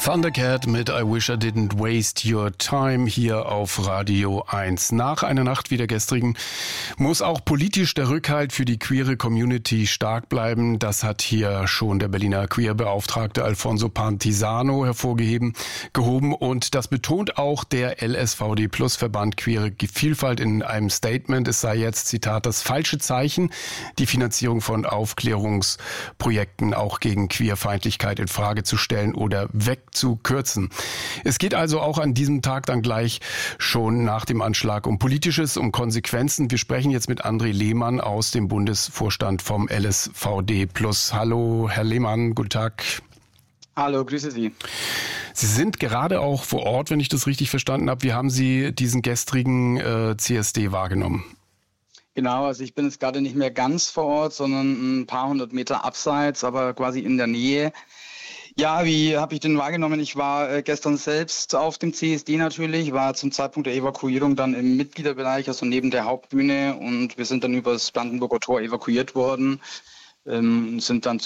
Thundercat mit I Wish I Didn't Waste Your Time hier auf Radio 1. Nach einer Nacht wie der gestrigen muss auch politisch der Rückhalt für die queere Community stark bleiben. Das hat hier schon der Berliner Queer-Beauftragte Alfonso Pantisano hervorgehoben. Und das betont auch der LSVD Plus Verband Queere Vielfalt in einem Statement. Es sei jetzt, Zitat, das falsche Zeichen, die Finanzierung von Aufklärungsprojekten auch gegen Queerfeindlichkeit in Frage zu stellen oder wegzukürzen. Es geht also auch an diesem Tag dann gleich schon nach dem Anschlag um Politisches, um Konsequenzen. Wir sprechen jetzt mit André Lehmann aus dem Bundesvorstand vom LSVD Plus. Hallo, Herr Lehmann, guten Tag. Hallo, grüße Sie. Sie sind gerade auch vor Ort, wenn ich das richtig verstanden habe. Wie haben Sie diesen gestrigen CSD wahrgenommen? Genau, also ich bin jetzt gerade nicht mehr ganz vor Ort, sondern ein paar hundert Meter abseits, aber quasi in der Nähe. Ja, wie habe ich den wahrgenommen? Ich war gestern selbst auf dem CSD natürlich, war zum Zeitpunkt der Evakuierung dann im Mitgliederbereich, also neben der Hauptbühne, und wir sind dann über das Brandenburger Tor evakuiert worden, sind dann